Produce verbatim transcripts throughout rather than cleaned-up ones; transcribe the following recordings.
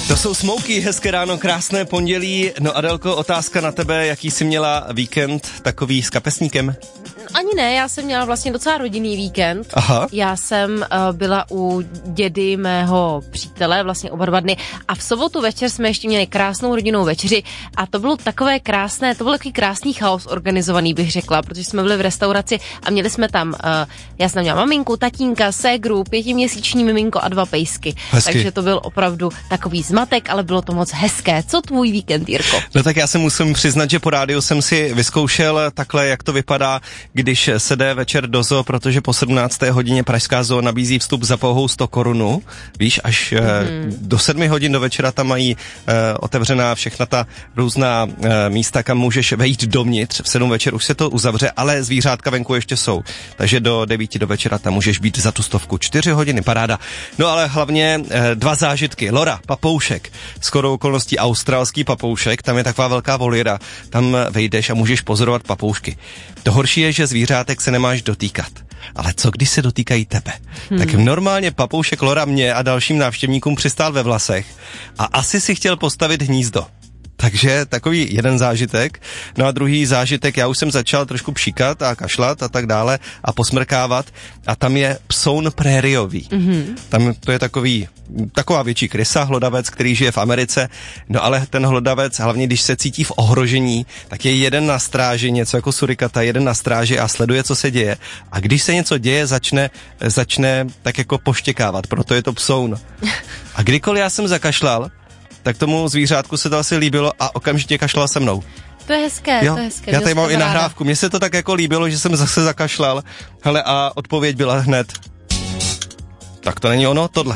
To jsou Smokey, hezké ráno, krásné pondělí. No Adelko, otázka na tebe, jaký jsi měla víkend takový s kapesníkem? Ani ne, já jsem měla vlastně docela rodinný víkend. Aha. Já jsem uh, byla u dědy mého přítele vlastně oba dva dny a v sobotu večer jsme ještě měli krásnou rodinnou večeři a to bylo takové krásné, to byl takový krásný chaos organizovaný, bych řekla, protože jsme byli v restauraci a měli jsme tam, uh, já jsem měla maminku, tatínka, ségru, pětiměsíční miminko a dva pejsky. Hezky. Takže to byl opravdu takový zmatek, ale bylo to moc hezké. Co tvůj víkend, Jirko? No tak já se musím přiznat, že po rádiu jsem si vyzkoušel takhle, jak to vypadá, když se jde večer do zoo, protože po sedmnácté hodině Pražská zoo nabízí vstup za pouhou sto korun. Víš, až mm. do sedmi hodin do večera tam mají uh, otevřená všechna ta různá uh, místa, kam můžeš vejít dovnitř. V sedm večer už se to uzavře, ale zvířátka venku ještě jsou. Takže do devíti do večera tam můžeš být za tu stovku. Čtyři hodiny, paráda. No ale hlavně uh, dva zážitky. Lora, papoušek. Shodou okolností australský papoušek, tam je taková velká voliera. Tam vejdeš a můžeš pozorovat papoušky. To horší je, že zvířátek se nemáš dotýkat. Ale co když se dotýkají tebe? Hmm. Tak normálně papoušek Lora mě a dalším návštěvníkům přistál ve vlasech a asi si chtěl postavit hnízdo. Takže takový jeden zážitek. No a druhý zážitek, já už jsem začal trošku pšíkat a kašlat a tak dále a posmrkávat a tam je psoun prériový. Mm-hmm. Tam to je takový, taková větší krysa, hlodavec, který žije v Americe. No ale ten hlodavec, hlavně když se cítí v ohrožení, tak je jeden na stráži, něco jako surikata, jeden na stráži a sleduje, co se děje. A když se něco děje, začne, začne tak jako poštěkávat, proto je to psoun. A kdykoliv já jsem zakašlal, tak tomu zvířátku se to asi líbilo a okamžitě kašlal se mnou. To je hezké, jo, to je hezké. Já tady mám i nahrávku. Mně se to tak jako líbilo, že jsem zase zakašlal. Hele, a odpověď byla hned. Tak to není ono, tohle.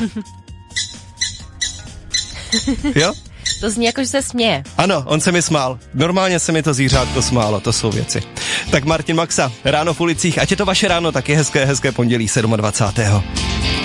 Jo? To zní jako, že se směje. Ano, on se mi smál. Normálně se mi to zvířátko smálo, to jsou věci. Tak Martin Maxa, ráno v ulicích, ať je to vaše ráno, tak je hezké, hezké pondělí dvacátého sedmého